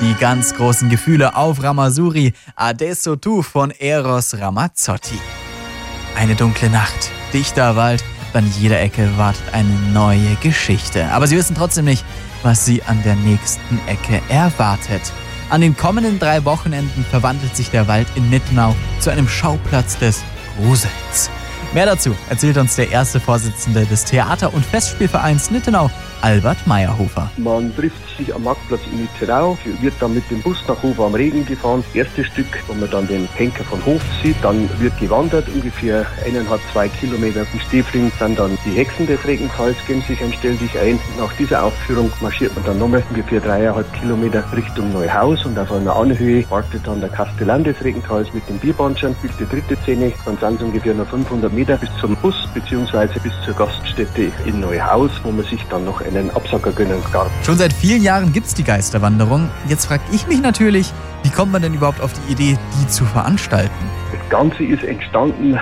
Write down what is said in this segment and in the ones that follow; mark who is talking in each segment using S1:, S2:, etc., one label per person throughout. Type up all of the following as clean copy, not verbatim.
S1: Die ganz großen Gefühle auf Ramazzotti, Adesso tu von Eros Ramazzotti. Eine dunkle Nacht, dichter Wald, an jeder Ecke wartet eine neue Geschichte. Aber sie wissen trotzdem nicht, was sie an der nächsten Ecke erwartet. An den kommenden 3 Wochenenden verwandelt sich der Wald in Nittenau zu einem Schauplatz des Grusels. Mehr dazu erzählt uns der erste Vorsitzende des Theater- und Festspielvereins Nittenau, Albert Meyerhofer.
S2: Man trifft sich am Marktplatz in Nittenau, wird dann mit dem Bus nach Hof am Regen gefahren. Erstes Stück, wo man dann den Henker von Hof sieht, dann wird gewandert, ungefähr 1,5-2 Kilometer auf dem Stehfling sind dann die Hexen des Regentals, geben sich ein Stell dich ein. Nach dieser Aufführung marschiert man dann nochmal ungefähr 3,5 Kilometer Richtung Neuhaus und auf einer Anhöhe wartet dann der Kastellan des Regentals mit den Bierbanschern, spielt die 3. Szene. Dann sind es ungefähr noch 500 Meter bis zum Bus bzw. bis zur Gaststätte in Neuhaus, wo man sich dann noch einen Absacker gönnen kann.
S1: Schon seit vielen Jahren gibt es die Geisterwanderung. Jetzt frage ich mich natürlich, wie kommt man denn überhaupt auf die Idee, die zu veranstalten?
S2: Das Ganze ist entstanden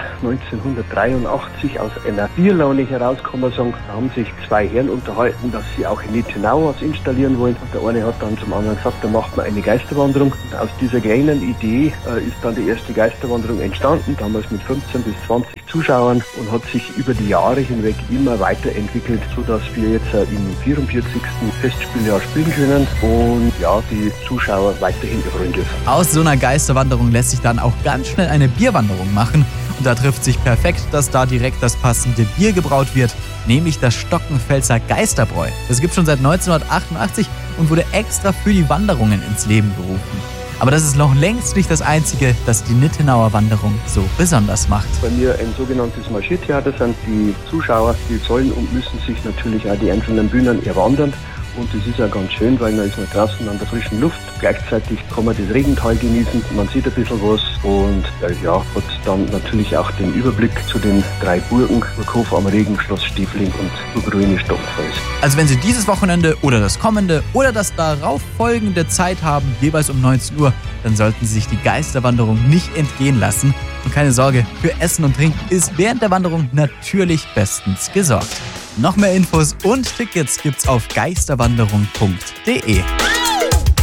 S2: 1983 aus einer Bierlaune heraus, kann man sagen. Da haben sich 2 Herren unterhalten, dass sie auch in Nittenau was installieren wollen. Und der eine hat dann zum anderen gesagt, da macht man eine Geisterwanderung. Und aus dieser kleinen Idee ist dann die erste Geisterwanderung entstanden, damals mit 15 bis 20 Zuschauern und hat sich über die Jahre hinweg immer weiterentwickelt, sodass wir jetzt im 44. Festspieljahr spielen können und ja, die Zuschauer weiterhin erfreuen dürfen.
S1: Aus so einer Geisterwanderung lässt sich dann auch ganz schnell eine Bierwanderung machen. Und da trifft sich perfekt, dass da direkt das passende Bier gebraut wird, nämlich das Stockenpfälzer Geisterbräu. Das gibt es schon seit 1988 und wurde extra für die Wanderungen ins Leben gerufen. Aber das ist noch längst nicht das Einzige, das die Nittenauer Wanderung so besonders macht.
S2: Bei mir ein sogenanntes Marschiertheater sind die Zuschauer, die sollen und müssen sich natürlich auch die einzelnen Bühnen erwandern. Und das ist ja ganz schön, weil man ist mal draußen an der frischen Luft. Gleichzeitig kann man das Regental genießen, man sieht ein bisschen was und hat dann natürlich auch den Überblick zu den 3 Burgen, Burghof am Regen, Schloss Stehfling und Burgruine Stockenpfalz.
S1: Also wenn Sie dieses Wochenende oder das kommende oder das darauf folgende Zeit haben, jeweils um 19 Uhr, dann sollten Sie sich die Geisterwanderung nicht entgehen lassen. Und keine Sorge, für Essen und Trinken ist während der Wanderung natürlich bestens gesorgt. Noch mehr Infos und Tickets gibt's auf geisterwanderung.de.